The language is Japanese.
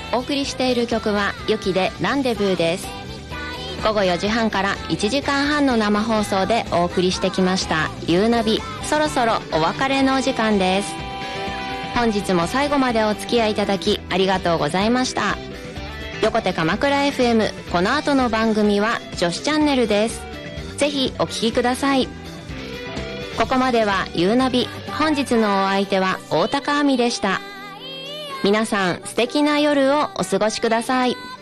お送りしている曲はユキでランデブーです。午後4時半から1時間半の生放送でお送りしてきましたゆうナビ、そろそろお別れのお時間です。本日も最後までお付き合いいただきありがとうございました。横手鎌倉 FM、 この後の番組は女子チャンネルです。ぜひお聞きください。ここまではゆうナビ、本日のお相手は大高亜美でした。皆さん素敵な夜をお過ごしください。